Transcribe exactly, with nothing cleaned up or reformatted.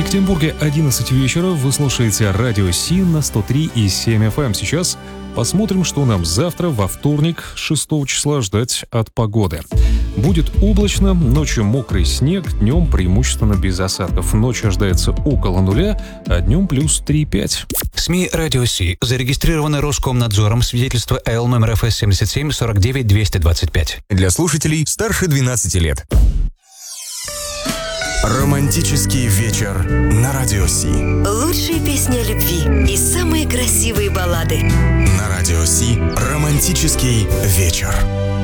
Екатеринбурге одиннадцать вечера. Вы слушаете Радио Си на сто три и семь эф эм. Сейчас посмотрим, что нам завтра, во вторник, шестого числа, ждать от погоды. Будет облачно, ночью мокрый снег, днем преимущественно без осадков. Ночью ожидается около нуля, а днем плюс три-пять. СМИ «Радио Си» зарегистрированы Роскомнадзором, свидетельство эл номер эф эс семьдесят семь сорок девять двести двадцать пять. Для слушателей старше двенадцати лет. Романтический вечер на Радио Си. Лучшие песни о любви и самые красивые баллады. На Радио Си романтический вечер.